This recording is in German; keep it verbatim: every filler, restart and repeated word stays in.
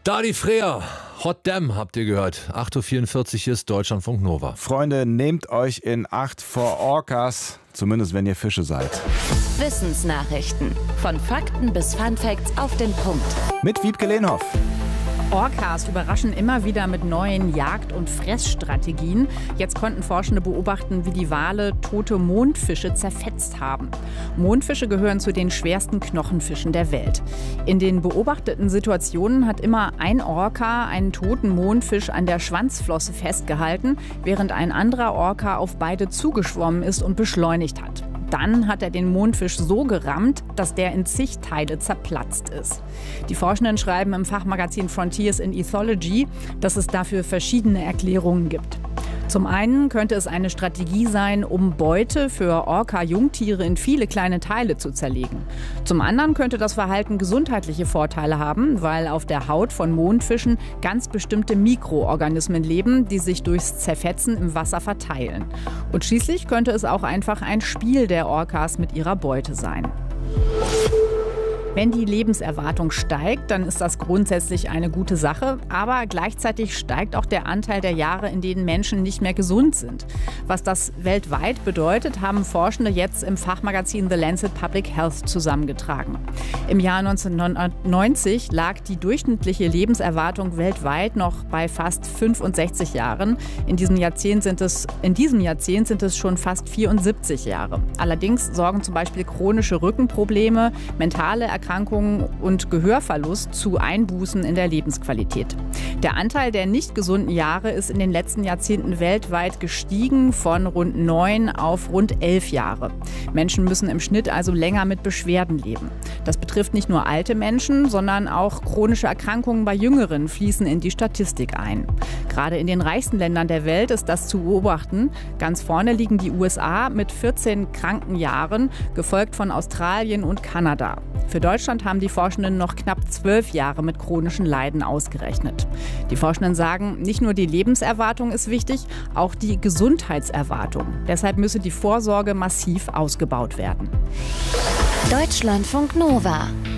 Dadi Freer, Hot Damn habt ihr gehört. acht Uhr vierundvierzig ist Deutschlandfunk Nova. Freunde, nehmt euch in Acht vor Orcas, zumindest wenn ihr Fische seid. Wissensnachrichten. Von Fakten bis Funfacts auf den Punkt. Mit Wiebke Lehnhoff. Orcas überraschen immer wieder mit neuen Jagd- und Fressstrategien. Jetzt konnten Forschende beobachten, wie die Wale tote Mondfische zerfetzt haben. Mondfische gehören zu den schwersten Knochenfischen der Welt. In den beobachteten Situationen hat immer ein Orca einen toten Mondfisch an der Schwanzflosse festgehalten, während ein anderer Orca auf beide zugeschwommen ist und beschleunigt hat. Dann hat er den Mondfisch so gerammt, dass der in zig Teile zerplatzt ist. Die Forschenden schreiben im Fachmagazin Frontiers in Ethology, dass es dafür verschiedene Erklärungen gibt. Zum einen könnte es eine Strategie sein, um Beute für Orca-Jungtiere in viele kleine Teile zu zerlegen. Zum anderen könnte das Verhalten gesundheitliche Vorteile haben, weil auf der Haut von Mondfischen ganz bestimmte Mikroorganismen leben, die sich durchs Zerfetzen im Wasser verteilen. Und schließlich könnte es auch einfach ein Spiel der Orcas mit ihrer Beute sein. Wenn die Lebenserwartung steigt, dann ist das grundsätzlich eine gute Sache. Aber gleichzeitig steigt auch der Anteil der Jahre, in denen Menschen nicht mehr gesund sind. Was das weltweit bedeutet, haben Forschende jetzt im Fachmagazin The Lancet Public Health zusammengetragen. Im Jahr neunzehnhundertneunzig lag die durchschnittliche Lebenserwartung weltweit noch bei fast fünfundsechzig Jahren. In diesem Jahrzehnt sind es, in diesem Jahrzehnt sind es schon fast vierundsiebzig Jahre. Allerdings sorgen zum Beispiel chronische Rückenprobleme, mentale Erkrankungen und Gehörverlust zu Einbußen in der Lebensqualität. Der Anteil der nicht gesunden Jahre ist in den letzten Jahrzehnten weltweit gestiegen von rund neun auf rund elf Jahre. Menschen müssen im Schnitt also länger mit Beschwerden leben. Das betrifft nicht nur alte Menschen, sondern auch chronische Erkrankungen bei Jüngeren fließen in die Statistik ein. Gerade in den reichsten Ländern der Welt ist das zu beobachten. Ganz vorne liegen die U S A mit vierzehn kranken Jahren, gefolgt von Australien und Kanada. Für Deutschland haben die Forschenden noch knapp zwölf Jahre mit chronischen Leiden ausgerechnet. Die Forschenden sagen, nicht nur die Lebenserwartung ist wichtig, auch die Gesundheitserwartung. Deshalb müsse die Vorsorge massiv ausgebaut werden. Deutschlandfunk Nova.